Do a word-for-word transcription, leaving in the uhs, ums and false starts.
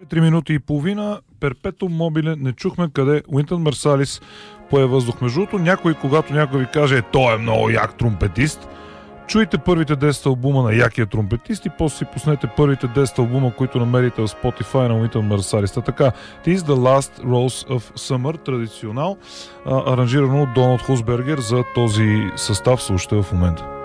три минути и половина. Перпетум мобиле. Не чухме къде Уинтън Марсалис пое въздух. Между другото, някой, когато някой ви каже, той е много як тромпетист, чуйте първите десет албума на якия тромпетист и после си пуснете първите десет албума, които намерите в Spotify на Уинтън Марсалис. Така, This is the Last Rose of Summer, традиционал, а, аранжирано от Доналд Хусбергер за този състав, слушате в момента.